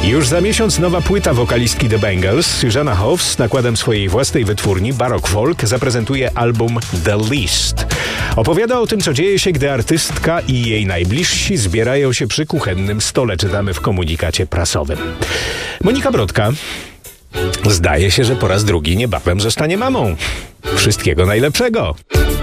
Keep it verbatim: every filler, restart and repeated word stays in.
Już za miesiąc nowa płyta wokalistki The Bangles, Susanna Hoffs, z nakładem swojej własnej wytwórni Baroque Folk zaprezentuje album The List. Opowiada o tym, co dzieje się, gdy artystka i jej najbliżsi zbierają się przy kuchennym stole, czytamy w komunikacie prasowym. Monika Brodka zdaje się, że po raz drugi niebawem zostanie mamą. Wszystkiego najlepszego!